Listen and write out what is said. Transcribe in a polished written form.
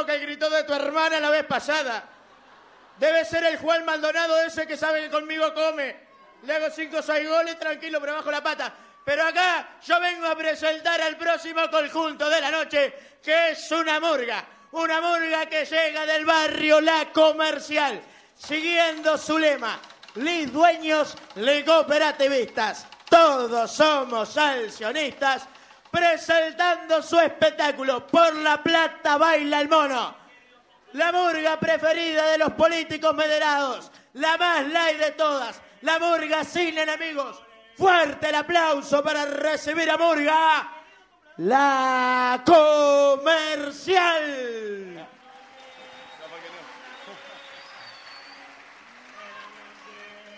que gritó de tu hermana la vez pasada. Debe ser el Juan Maldonado ese que sabe que conmigo come. Le hago 5 o 6 goles, tranquilo, pero bajo la pata. Pero acá yo vengo a presentar al próximo conjunto de la noche, que es una murga. Una murga que llega del barrio La Comercial, siguiendo su lema: Lis dueños, li cooperativistas. Todos somos alcionistas, presentando su espectáculo Por la Plata Baila el Mono. La murga preferida de los políticos mederados, la más light de todas, la murga sin enemigos. Fuerte el aplauso para recibir a Murga La Comercial.